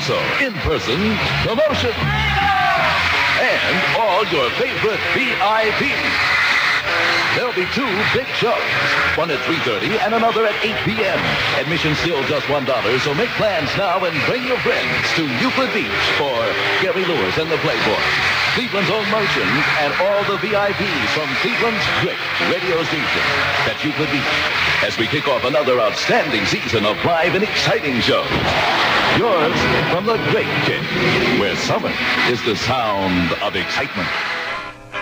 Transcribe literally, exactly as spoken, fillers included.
also in-person promotion. And all your favorite V I Ps. There'll be two big shows, one at three thirty and another at eight p.m. Admission still just one dollar, so make plans now and bring your friends to Euclid Beach for Gary Lewis and the Playboys, Cleveland's own merchant, and all the V I Ps from Cleveland's great radio station. That's Euclid Beach, as we kick off another outstanding season of live and exciting shows. Yours from the Great Kid, where summer is the sound of excitement.